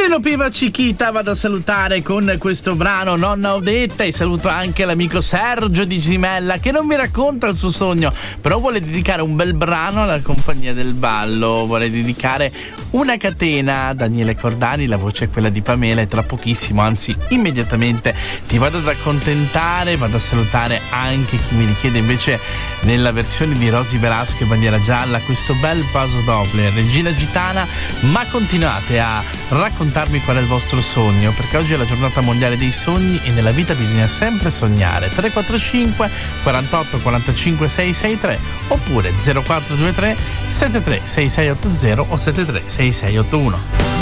Piva Cichita vado a salutare con questo brano Nonna Odetta, e saluto anche l'amico Sergio di Gimella che non mi racconta il suo sogno, però vuole dedicare un bel brano alla compagnia del ballo, vuole dedicare una catena a Daniele Cordani, la voce è quella di Pamela, e tra pochissimo, anzi immediatamente ti vado ad accontentare, vado a salutare anche chi mi richiede invece nella versione di Rosy Velasco e Bandiera Gialla questo bel Paso Doble, Regina Gitana. Ma continuate a raccontarmi qual è il vostro sogno, perché oggi è la giornata mondiale dei sogni e nella vita bisogna sempre sognare. 345 48 45 663 oppure 0423 73 6680 o 73 6681.